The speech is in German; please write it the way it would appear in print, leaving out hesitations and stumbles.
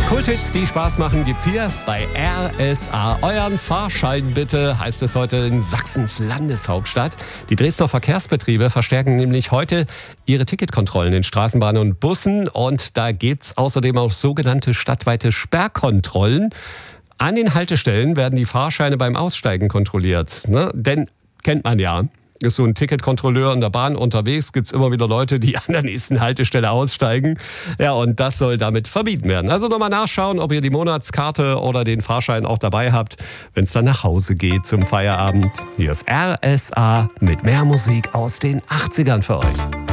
Kulthits, die Spaß machen, gibt's hier bei RSA. Euren Fahrschein bitte, heißt es heute in Sachsens Landeshauptstadt. Die Dresdner Verkehrsbetriebe verstärken nämlich heute ihre Ticketkontrollen in Straßenbahnen und Bussen. Und da gibt's außerdem auch sogenannte stadtweite Sperrkontrollen. An den Haltestellen werden die Fahrscheine beim Aussteigen kontrolliert. Ne? Denn, kennt man ja, ist so ein Ticketkontrolleur in der Bahn unterwegs, gibt's immer wieder Leute, die an der nächsten Haltestelle aussteigen. Ja, und das soll damit vermieden werden. Also nochmal nachschauen, ob ihr die Monatskarte oder den Fahrschein auch dabei habt, wenn es dann nach Hause geht zum Feierabend. Hier ist RSA mit mehr Musik aus den 80ern für euch.